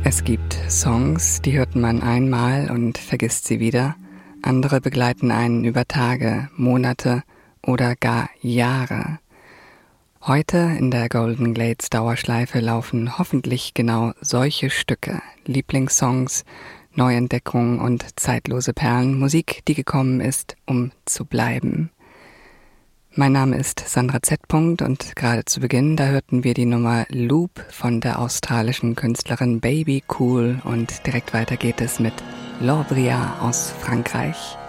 Es gibt Songs, die hört man einmal und vergisst sie wieder. Andere begleiten einen über Tage, Monate oder gar Jahre. Heute in der Golden Glades Dauerschleife laufen hoffentlich genau solche Stücke. Lieblingssongs, Neuentdeckungen und zeitlose Perlen. Musik, die gekommen ist, um zu bleiben. Mein Name ist Sandra Z. und gerade zu Beginn, da hörten wir die Nummer Loop von der australischen Künstlerin Baby Cool und direkt weiter geht es mit L'Orbria aus Frankreich.